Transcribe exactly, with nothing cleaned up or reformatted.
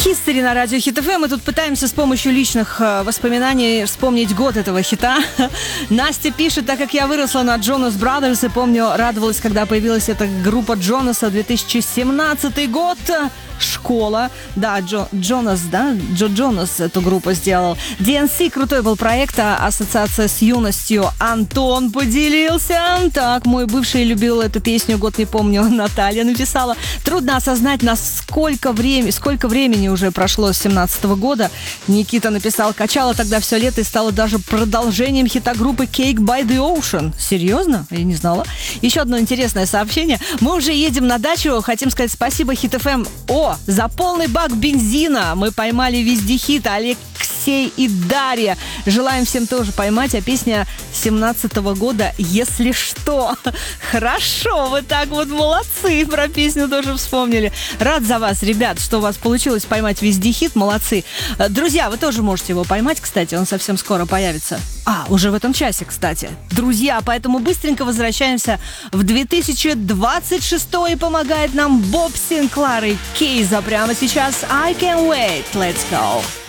History на радио Хит эф эм. Мы тут пытаемся с помощью личных э, воспоминаний вспомнить год этого хита. Настя пишет: так как я выросла на Jonas Brothers и помню, радовалась, когда появилась эта группа Джонаса, две тысячи семнадцатый год. Школа. Да, Джо, Джонас, да? Джо Джонас эту группу сделал. ди эн си крутой был проект, а ассоциация с юностью. Антон поделился. Так, мой бывший любил эту песню, год не помню, Наталья написала. Трудно осознать, насколько времени, сколько времени уже прошло с семнадцатого года. Никита написал: качала тогда все лето и стала даже продолжением хита группы Cake by the Ocean. Серьезно? Я не знала. Еще одно интересное сообщение. Мы уже едем на дачу. Хотим сказать спасибо Хит эф эм. О, за полный бак бензина мы поймали везде хит. Алексей и Дарья. Желаем всем тоже поймать. А песня семнадцатого года «Если что». Хорошо, вы так вот молодцы. Про песню тоже вспомнили. Рад за вас, ребят, что у вас получилось поймать везде хит. Молодцы. Друзья, вы тоже можете его поймать, кстати. Он совсем скоро появится. А, уже в этом часе, кстати. Друзья, поэтому быстренько возвращаемся в две тысячи двадцать шестой. И помогает нам Боб Синклар и Кейза прямо сейчас. I can't wait. Let's go.